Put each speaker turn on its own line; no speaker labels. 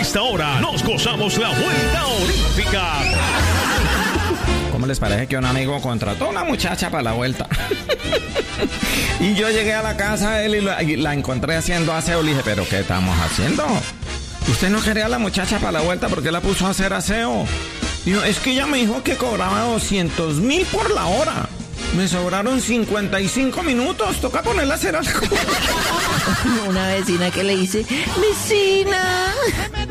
esta hora nos gozamos la vuelta olímpica.
¿Cómo les parece que un amigo contrató a una muchacha para la vuelta? Y yo llegué a la casa de él y la encontré haciendo aseo. Le dije, ¿pero qué estamos haciendo? Usted no quería a la muchacha para la vuelta, ¿por qué la puso a hacer aseo? Dijo, es que ella me dijo que cobraba 200,000 por la hora. Me sobraron 55 minutos, toca ponerla a hacer algo.
Una vecina que le dice, vecina,